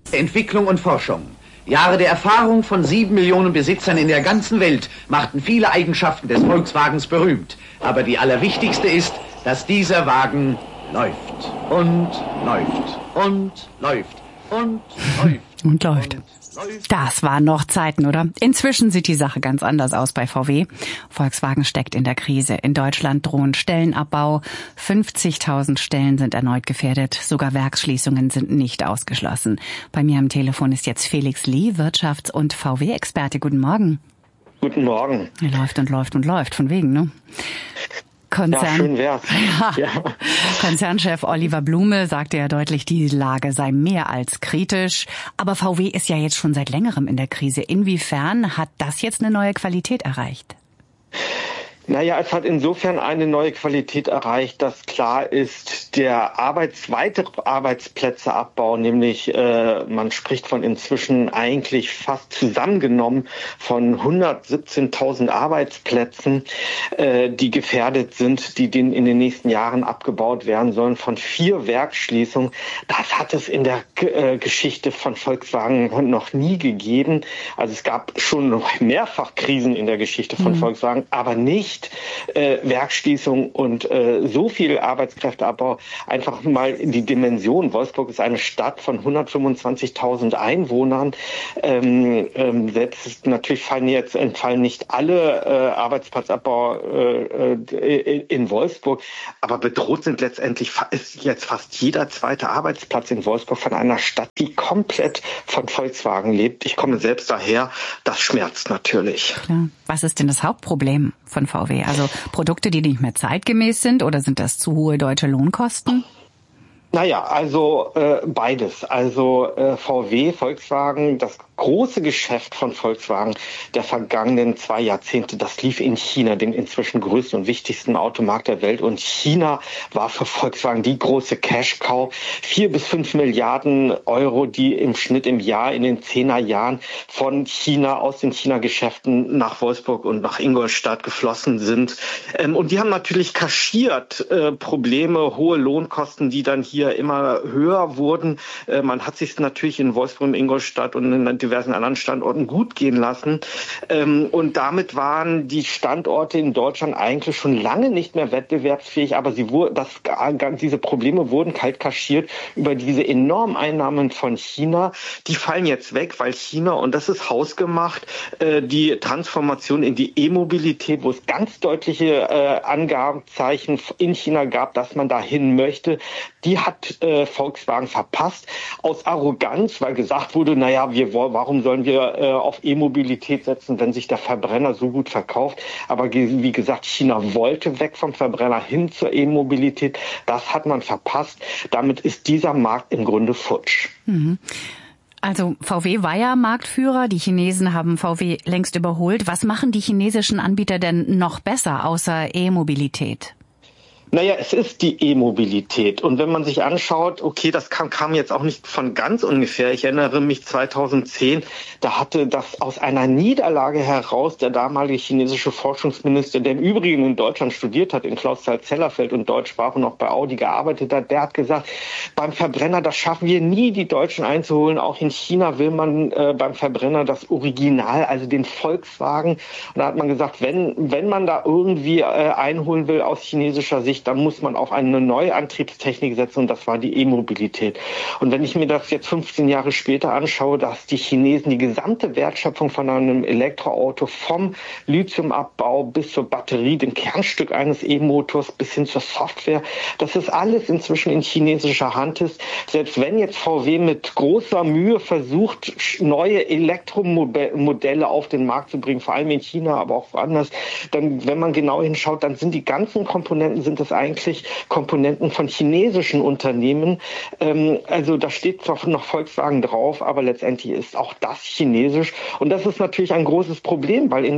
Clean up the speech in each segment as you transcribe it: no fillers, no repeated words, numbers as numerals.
Entwicklung und Forschung. Jahre der Erfahrung von 7 Millionen Besitzern in der ganzen Welt machten viele Eigenschaften des Volkswagens berühmt. Aber die allerwichtigste ist, dass dieser Wagen läuft und läuft und läuft und läuft. Und läuft. Das waren noch Zeiten, oder? Inzwischen sieht die Sache ganz anders aus bei VW. Volkswagen steckt in der Krise. In Deutschland drohen Stellenabbau. 50.000 Stellen sind erneut gefährdet. Sogar Werksschließungen sind nicht ausgeschlossen. Bei mir am Telefon ist jetzt Felix Lee, Wirtschafts- und VW-Experte. Guten Morgen. Guten Morgen. Er läuft und läuft und läuft, von wegen, ne? Ja, schön wär's. Ja. Konzernchef Oliver Blume sagte ja deutlich, die Lage sei mehr als kritisch. Aber VW ist ja jetzt schon seit längerem in der Krise. Inwiefern hat das jetzt eine neue Qualität erreicht? Naja, es hat insofern eine neue Qualität erreicht, dass klar ist, der weitere Arbeitsplätzeabbau, nämlich man spricht von inzwischen eigentlich fast zusammengenommen von 117.000 Arbeitsplätzen, die gefährdet sind, die in den nächsten Jahren abgebaut werden sollen, von 4 Werksschließungen. Das hat es in der Geschichte von Volkswagen noch nie gegeben. Also es gab schon mehrfach Krisen in der Geschichte von Volkswagen, aber nicht Werksschließung und so viel Arbeitskräfteabbau. Einfach mal in die Dimension. Wolfsburg ist eine Stadt von 125.000 Einwohnern. Selbst natürlich entfallen nicht alle Arbeitsplatzabbau in Wolfsburg, aber bedroht sind letztendlich ist jetzt fast jeder zweite Arbeitsplatz in Wolfsburg von einer Stadt, die komplett von Volkswagen lebt. Ich komme selbst daher. Das schmerzt natürlich. Klar. Was ist denn das Hauptproblem von VW? Also Produkte, die nicht mehr zeitgemäß sind, oder sind das zu hohe deutsche Lohnkosten? Naja, also beides. Also Volkswagen, das große Geschäft von Volkswagen der vergangenen 2 Jahrzehnte, das lief in China, dem inzwischen größten und wichtigsten Automarkt der Welt. Und China war für Volkswagen die große Cash-Cow. 4 bis 5 Milliarden Euro, die im Schnitt im Jahr in den 10er Jahren von China, aus den China-Geschäften nach Wolfsburg und nach Ingolstadt geflossen sind. Und die haben natürlich kaschiert Probleme, hohe Lohnkosten, die dann hier immer höher wurden. Man hat sich natürlich in Wolfsburg, in Ingolstadt und in diversen anderen Standorten gut gehen lassen. Und damit waren die Standorte in Deutschland eigentlich schon lange nicht mehr wettbewerbsfähig, aber diese Probleme wurden kalt kaschiert über diese enormen Einnahmen von China. Die fallen jetzt weg, weil China, und das ist hausgemacht, die Transformation in die E-Mobilität, wo es ganz deutliche Angabenzeichen in China gab, dass man dahin möchte, die hat Volkswagen verpasst aus Arroganz, weil gesagt wurde, naja, warum sollen wir auf E-Mobilität setzen, wenn sich der Verbrenner so gut verkauft? Aber wie gesagt, China wollte weg vom Verbrenner hin zur E-Mobilität. Das hat man verpasst. Damit ist dieser Markt im Grunde futsch. Mhm. Also VW war ja Marktführer, die Chinesen haben VW längst überholt. Was machen die chinesischen Anbieter denn noch besser außer E-Mobilität? Naja, es ist die E-Mobilität. Und wenn man sich anschaut, okay, das kam jetzt auch nicht von ganz ungefähr. Ich erinnere mich 2010, da hatte das aus einer Niederlage heraus der damalige chinesische Forschungsminister, der im Übrigen in Deutschland studiert hat, in Clausthal-Zellerfeld und Deutsch sprach und auch bei Audi gearbeitet hat, der hat gesagt, beim Verbrenner, das schaffen wir nie, die Deutschen einzuholen. Auch in China will man beim Verbrenner das Original, also den Volkswagen. Und da hat man gesagt, wenn man da irgendwie einholen will aus chinesischer Sicht, dann muss man auf eine neue Antriebstechnik setzen, und das war die E-Mobilität. Und wenn ich mir das jetzt 15 Jahre später anschaue, dass die Chinesen die gesamte Wertschöpfung von einem Elektroauto vom Lithiumabbau bis zur Batterie, dem Kernstück eines E-Motors bis hin zur Software, dass das alles inzwischen in chinesischer Hand ist. Selbst wenn jetzt VW mit großer Mühe versucht, neue Elektromodelle auf den Markt zu bringen, vor allem in China, aber auch woanders, dann, wenn man genau hinschaut, dann sind die ganzen Komponenten, sind es eigentlich Komponenten von chinesischen Unternehmen. Also da steht zwar noch Volkswagen drauf, aber letztendlich ist auch das chinesisch. Und das ist natürlich ein großes Problem, weil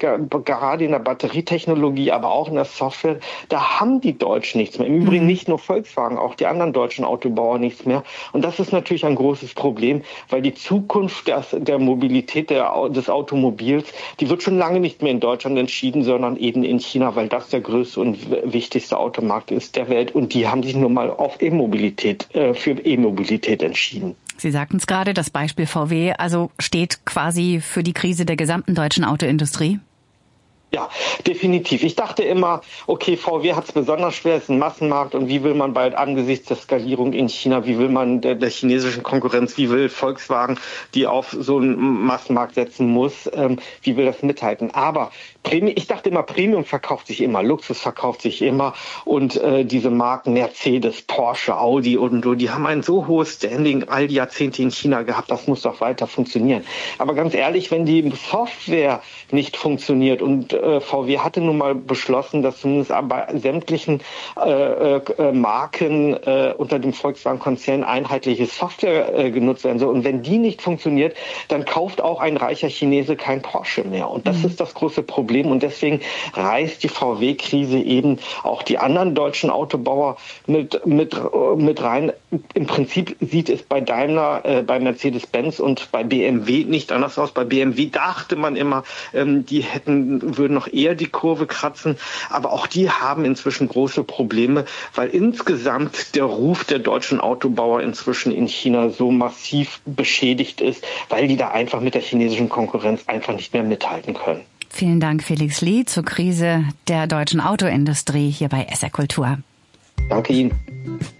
gerade in der Batterietechnologie, aber auch in der Software, da haben die Deutschen nichts mehr. Im Übrigen nicht nur Volkswagen, auch die anderen deutschen Autobauer nichts mehr. Und das ist natürlich ein großes Problem, weil die Zukunft der Mobilität des Automobils, die wird schon lange nicht mehr in Deutschland entschieden, sondern eben in China, weil das der größte und wichtigste Automarkt ist der Welt und die haben sich nun mal auf für E-Mobilität entschieden. Sie sagten es gerade, das Beispiel VW, also steht quasi für die Krise der gesamten deutschen Autoindustrie? Ja, definitiv. Ich dachte immer, okay, VW hat es besonders schwer, es ist ein Massenmarkt und wie will man angesichts der Skalierung in China, wie will man der chinesischen Konkurrenz, wie will Volkswagen, die auf so einen Massenmarkt setzen muss, wie will das mithalten? Aber ich dachte immer, Premium verkauft sich immer, Luxus verkauft sich immer und diese Marken Mercedes, Porsche, Audi und so, die haben ein so hohes Standing all die Jahrzehnte in China gehabt, das muss doch weiter funktionieren. Aber ganz ehrlich, wenn die Software nicht funktioniert und VW hatte nun mal beschlossen, dass zumindest bei sämtlichen Marken unter dem Volkswagen-Konzern einheitliche Software genutzt werden soll. Und wenn die nicht funktioniert, dann kauft auch ein reicher Chinese kein Porsche mehr. Und das ist das große Problem. Und deswegen reißt die VW-Krise eben auch die anderen deutschen Autobauer mit rein. Im Prinzip sieht es bei Daimler, bei Mercedes-Benz und bei BMW nicht anders aus. Bei BMW dachte man immer, die würden noch eher die Kurve kratzen. Aber auch die haben inzwischen große Probleme, weil insgesamt der Ruf der deutschen Autobauer inzwischen in China so massiv beschädigt ist, weil die da einfach mit der chinesischen Konkurrenz einfach nicht mehr mithalten können. Vielen Dank, Felix Lee, zur Krise der deutschen Autoindustrie hier bei SR Kultur. Danke Ihnen.